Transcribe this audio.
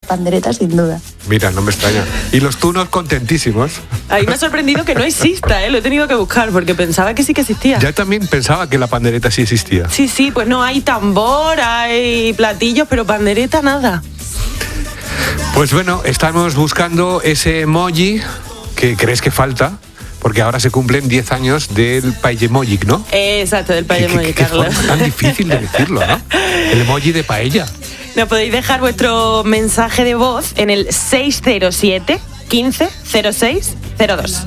pandereta sin duda. Mira, no me extraña. Y los tunos contentísimos. A mí me ha sorprendido que no exista, lo he tenido que buscar porque pensaba que sí que existía. Ya también pensaba que la pandereta sí existía. Sí, pues no, hay tambor, hay platillos, pero pandereta nada. Pues bueno, estamos buscando ese emoji que crees que falta, porque ahora se cumplen 10 años del Paellemoji, ¿no? Exacto, del Paellemoji, Carlos. Qué forma tan difícil de decirlo, ¿no? El emoji de paella. Nos podéis dejar vuestro mensaje de voz en el 607 15 06 02.